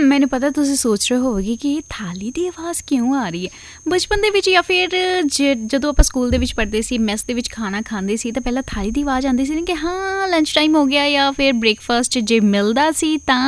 ਮੈਨੂੰ ਪਤਾ ਤੁਸੀਂ ਸੋਚ ਰਹੇ ਹੋਵੋਗੇ ਕਿ ਇਹ ਥਾਲੀ ਦੀ ਆਵਾਜ਼ ਕਿਉਂ ਆ ਰਹੀ ਹੈ। ਬਚਪਨ ਦੇ ਵਿੱਚ ਜਾਂ ਫਿਰ ਜਦੋਂ ਆਪਾਂ ਸਕੂਲ ਦੇ ਵਿੱਚ ਪੜ੍ਹਦੇ ਸੀ, ਮੈਸ ਦੇ ਵਿੱਚ ਖਾਣਾ ਖਾਂਦੇ ਸੀ ਤਾਂ ਪਹਿਲਾਂ ਥਾਲੀ ਦੀ ਆਵਾਜ਼ ਆਉਂਦੀ ਸੀ ਨਾ ਕਿ ਹਾਂ ਲੰਚ ਟਾਈਮ ਹੋ ਗਿਆ, ਜਾਂ ਫਿਰ ਬ੍ਰੇਕਫਾਸਟ ਜੇ ਮਿਲਦਾ ਸੀ ਤਾਂ